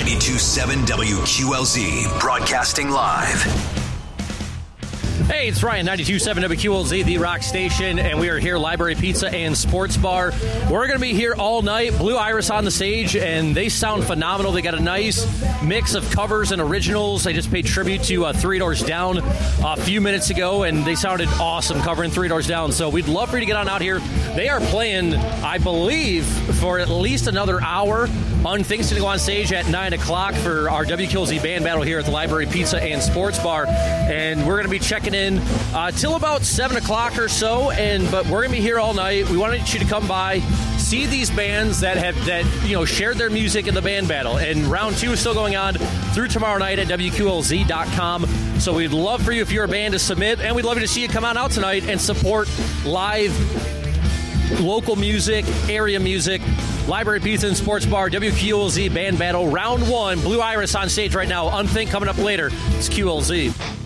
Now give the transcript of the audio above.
92.7 WQLZ, broadcasting live. Hey, it's Ryan, 92.7 WQLZ, the rock station, and we are here, Library Pizza and Sports Bar. We're going to be here all night. Blue Iris on the stage, and they sound phenomenal. They got a nice mix of covers and originals. They just paid tribute to Three Doors Down a few minutes ago, and they sounded awesome covering Three Doors Down. So we'd love for you to get on out here. They are playing, I believe, for at least another hour. Things to go on stage at 9 o'clock for our WQLZ band battle here at the Library Pizza and Sports Bar. And we're going to be checking in till about 7 o'clock or so. But we're going to be here all night. We wanted you to come by, see these bands that have shared their music in the band battle. And round 2 is still going on through tomorrow night at WQLZ.com. So we'd love for you, if you're a band, to submit. And we'd love to see you come on out tonight and support live local music, area music. Library Pizza and Sports Bar, WQLZ Band Battle, Round 1. Blue Iris on stage right now. Unthink coming up later. It's QLZ.